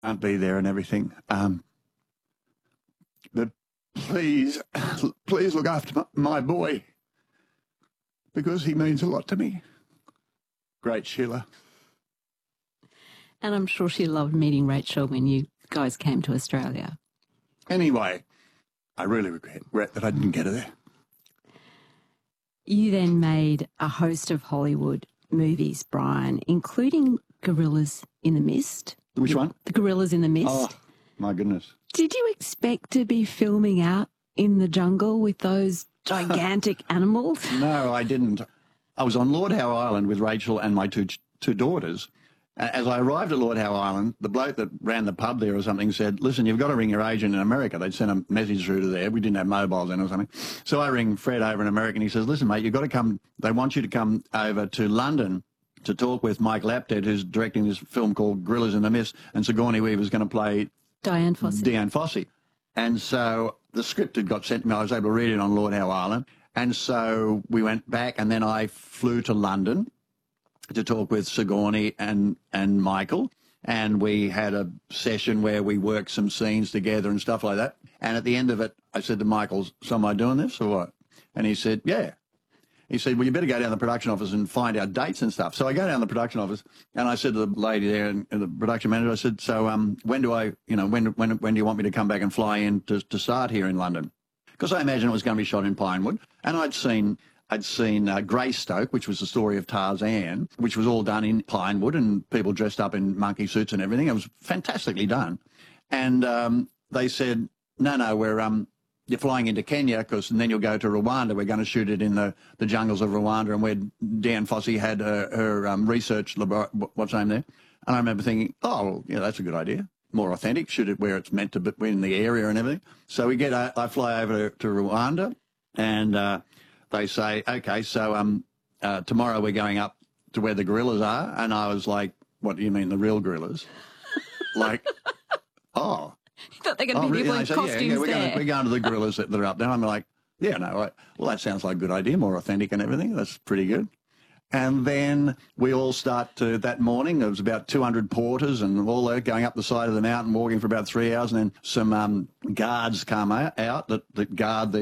be there and everything. But please, please look after my boy, because he means a lot to me. Great Sheila. And I'm sure she loved meeting Rachel when you guys came to Australia. Anyway, I really regret that I didn't get her there. You then made a host of Hollywood movies, Brian, including Gorillas in the Mist. Which one? The Gorillas in the Mist. Oh, my goodness. Did you expect to be filming out in the jungle with those gigantic animals? No, I didn't. I was on Lord Howe Island with Rachel and my two daughters. As I arrived at Lord Howe Island, the bloke that ran the pub there or something said, listen, you've got to ring your agent in America. They'd sent a message through to there. We didn't have mobiles then or something. So I ring Fred over in America and he says, listen, mate, you've got to come. They want you to come over to London to talk with Michael Apted, who's directing this film called Gorillas in the Mist, and Sigourney Weaver's going to play Diane Fossey. And so the script had got sent to me. I was able to read it on Lord Howe Island. And so we went back, and then I flew to London to talk with Sigourney and Michael, and we had a session where we worked some scenes together and stuff like that. And at the end of it, I said to Michael, so am I doing this or what? And he said, yeah. He said, well, you better go down to the production office and find out dates and stuff. So I go down to the production office, and I said to the lady there and the production manager, I said, so when do I, when do you want me to come back and fly in to start here in London? Because I imagined it was going to be shot in Pinewood. And I'd seen Greystoke, which was the story of Tarzan, which was all done in Pinewood and people dressed up in monkey suits and everything. It was fantastically done. And they said, no, you're flying into Kenya and then you'll go to Rwanda. We're going to shoot it in the jungles of Rwanda, and where Diane Fossey had her research laboratory, what's her name there? And I remember thinking, oh, well, yeah, that's a good idea. More authentic, shoot it where it's meant to be, in the area and everything. So I fly over to Rwanda, and they say, okay, so tomorrow we're going up to where the gorillas are. And I was like, what do you mean, the real gorillas? Like, oh. You thought they're going to be people in costumes yeah, there. we're going to the gorillas that are up there. I'm like, yeah, no, well, that sounds like a good idea, more authentic and everything. That's pretty good. And then we all start to, that morning, there was about 200 porters and all that going up the side of the mountain, walking for about 3 hours. And then some guards come out that guard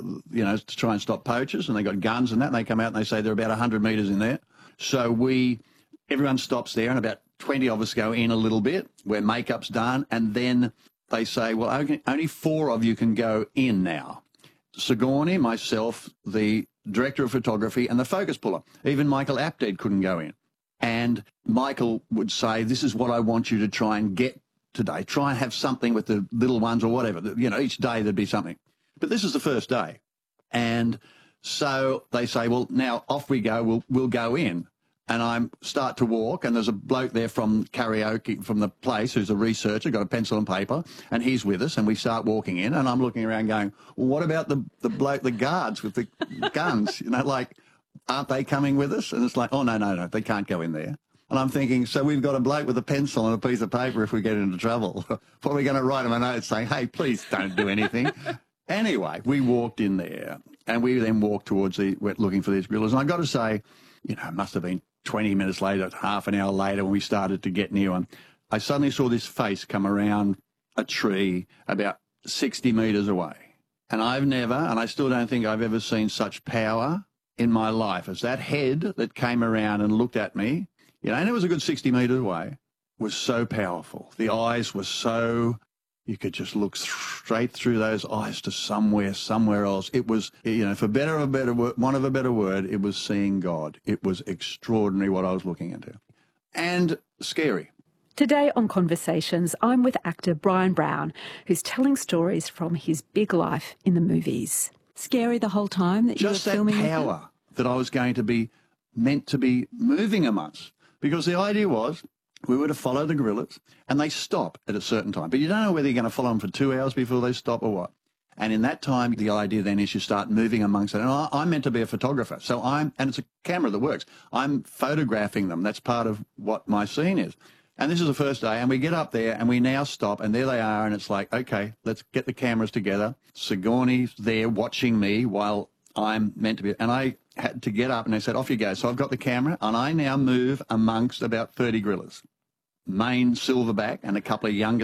to try and stop poachers. And they got guns and that. And they come out and they say they're about 100 metres in there. So everyone stops there, and about 20 of us go in a little bit where makeup's done. And then they say, well, only 4 of you can go in now. Sigourney, myself, the director of photography, and the focus puller. Even Michael Apted couldn't go in. And Michael would say, this is what I want you to try and get today. Try and have something with the little ones or whatever. Each day there'd be something. But this is the first day. And so they say, well, now off we go. We'll go in. And I start to walk, and there's a bloke there from karaoke, from the place, who's a researcher, got a pencil and paper, and he's with us, and we start walking in, and I'm looking around going, well, what about the bloke, the guards with the guns? Aren't they coming with us? And it's like, oh, no, they can't go in there. And I'm thinking, so we've got a bloke with a pencil and a piece of paper if we get into trouble. What are we going to write him a note saying, hey, please don't do anything? Anyway, we walked in there, and we then walked towards looking for these gorillas. And I've got to say, it must have been 20 minutes later, half an hour later, when we started to get near one, I suddenly saw this face come around a tree about 60 metres away. And I've never, and I still don't think I've ever seen such power in my life as that head that came around and looked at me, and it was a good 60 metres away, was so powerful. The eyes were so, you could just look straight through those eyes to somewhere else. It was, for want of a better word, it was seeing God. It was extraordinary what I was looking into. And scary. Today on Conversations, I'm with actor Brian Brown, who's telling stories from his big life in the movies. Scary the whole time that you were filming? Just that power that I was going to be meant to be moving amongst. Because the idea was, we were to follow the gorillas, and they stop at a certain time. But you don't know whether you're going to follow them for 2 hours before they stop or what. And in that time, the idea then is you start moving amongst it. And I'm meant to be a photographer, and it's a camera that works. I'm photographing them. That's part of what my scene is. And this is the first day, and we get up there, and we now stop, and there they are, and it's like, okay, let's get the cameras together. Sigourney's there watching me while I'm meant to be, and I had to get up, and they said, off you go. So I've got the camera, and I now move amongst about 30 gorillas. main silverback and a couple of younger